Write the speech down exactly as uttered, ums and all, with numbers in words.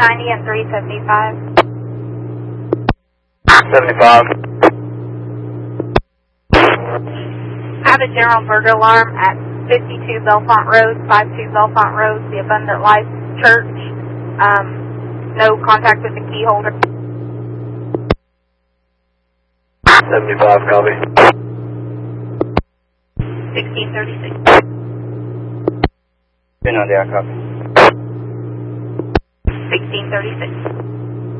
ninety and three seventy-five. seventy-five. I have a general burglar alarm at fifty-two Bellefonte Road, fifty-two Bellefonte Road, the Abundant Life Church. Um, no contact with the key holder. seventy-five, copy. sixteen thirty-six. Been on there, copy. sixteen thirty-six.